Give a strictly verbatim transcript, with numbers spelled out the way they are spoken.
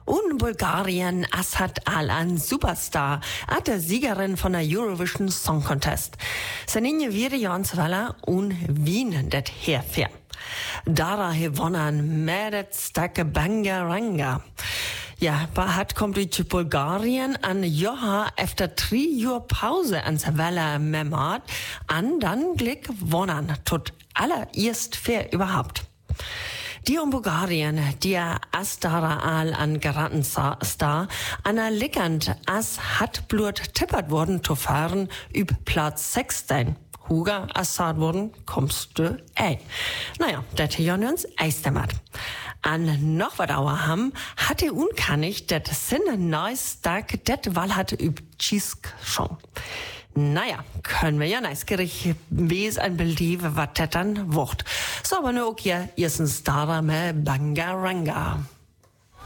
Und Bulgarien Asad Alan Superstar, at der Siegerin von der Eurovision Song Contest. Seninje vier Jans Walla und Wien det herfär. Dara gewonnen med ett starke Bangaranga. Ja, hat kommt die Bulgarien an Joha efter tre Jahr Pause ans Welle Memat an dann Glick wonnen, tot allererst fair überhaupt. Die um Bulgarien, die Astara al an geraten Star, Anna Lickand as hat blut tippert worden zu fahren üb Platz sechzehn. Huga Assad worden, kommst du ey. Naja, das hier uns eistemat. An noch was Dauer haben, hatte unkannig, dat sinne nice stark, dat Wahl hatte üb Chisk schon. Naja, können wir ja neisgierig wes ein Believe, wat dat dann wucht. So, aber nur okay, erstens da me Bangaranga.